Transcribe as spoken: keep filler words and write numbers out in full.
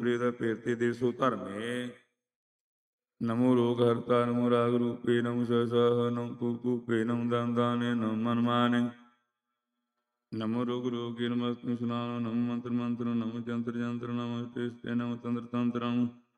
ਦਾ ਫੇਰ ਤੇ ਦੇ ਸੋ ਧਰਮੇ। ਨਮੋ ਰੋਗ ਹਰਤਾ ਨਮੋ ਰਾਗ ਰੂਪੇ ਨਮੋ ਸਹਸਾ ਨਮੋ ਕੂਪ ਕੂਪੇ ਨਮੋ ਦਨ ਦਾਨੇ ਨਮੋ ਮਨ ਮਾਨੇ। ਨਮੋ ਰੋਗ ਰੋਗੇ ਨਮਸਤੁ ਸੁਨਾਮ ਨਮੋ ਮੰਤਰ ਮੰਤਰ ਨਮੋ ਜੰਤਰ ਜੰਤਰ ਨਮੋ ਸਟੇਸਤੇ ਨਮੋ ਤੰਤਰ ਤੰਤਰੰ।